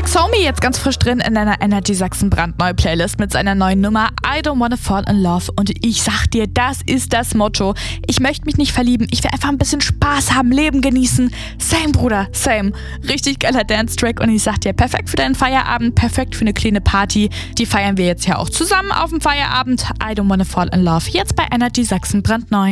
Max Homie jetzt ganz frisch drin in einer Energy Sachsen brandneue Playlist mit seiner neuen Nummer I Don't Wanna Fall in Love. Und ich sag dir, das ist das Motto. Ich möchte mich nicht verlieben, ich will einfach ein bisschen Spaß haben, Leben genießen. Same, Bruder, same. Richtig geiler Dance-Track und ich sag dir, perfekt für deinen Feierabend, perfekt für eine kleine Party. Die feiern wir jetzt ja auch zusammen auf dem Feierabend. I Don't Wanna Fall in Love, jetzt bei Energy Sachsen brandneu.